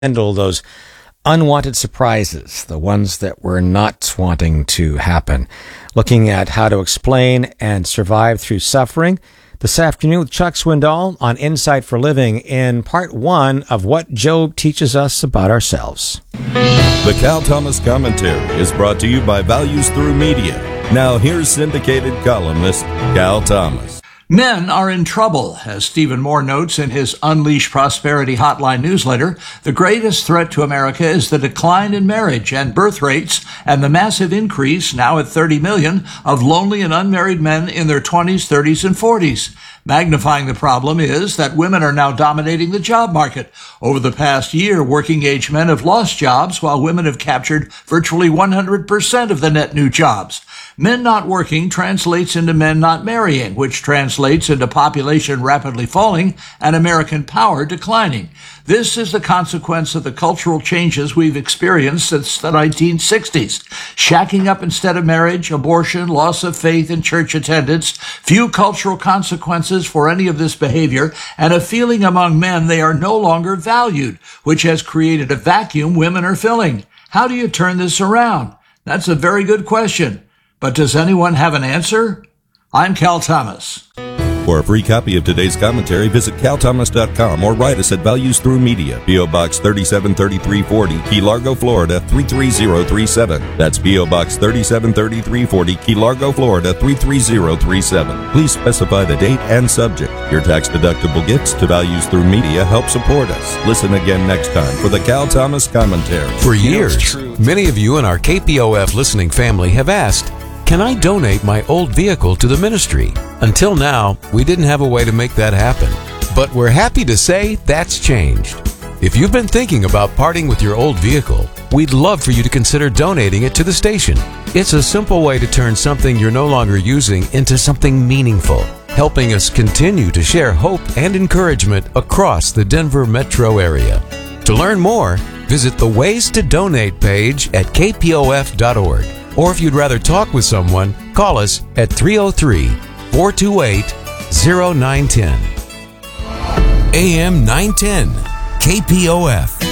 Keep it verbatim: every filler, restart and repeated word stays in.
handle those unwanted surprises, the ones that we're not wanting to happen. Looking at how to explain and survive through suffering. This afternoon with Chuck Swindoll on Insight for Living in part one of what Job teaches us about ourselves. The Cal Thomas Commentary is brought to you by Values Through Media. Now here's syndicated columnist Cal Thomas. Men are in trouble, as Stephen Moore notes in his Unleash Prosperity Hotline newsletter. The greatest threat to America is the decline in marriage and birth rates and the massive increase, now at thirty million, of lonely and unmarried men in their twenties, thirties, and forties. Magnifying the problem is that women are now dominating the job market. Over the past year, working-age men have lost jobs while women have captured virtually one hundred percent of the net new jobs. Men not working translates into men not marrying, which translates into population rapidly falling and American power declining. This is the consequence of the cultural changes we've experienced since the nineteen sixties. Shacking up instead of marriage, abortion, loss of faith in church attendance, few cultural consequences for any of this behavior, and a feeling among men they are no longer valued, which has created a vacuum women are filling. How do you turn this around? That's a very good question. But does anyone have an answer? I'm Cal Thomas. For a free copy of today's commentary, visit cal thomas dot com or write us at Values Through Media, P O. Box thirty-seven thirty-three forty, Key Largo, Florida three three zero three seven. That's P O. Box thirty-seven thirty-three forty, Key Largo, Florida three three zero three seven. Please specify the date and subject. Your tax-deductible gifts to Values Through Media help support us. Listen again next time for the Cal Thomas Commentary. For years, many of you in our K P O F listening family have asked, can I donate my old vehicle to the ministry? Until now, we didn't have a way to make that happen. But we're happy to say that's changed. If you've been thinking about parting with your old vehicle, we'd love for you to consider donating it to the station. It's a simple way to turn something you're no longer using into something meaningful, helping us continue to share hope and encouragement across the Denver metro area. To learn more, visit the Ways to Donate page at k p o f dot org. Or if you'd rather talk with someone, call us at three oh three, four two eight, oh nine one oh. A M nine ten, K P O F.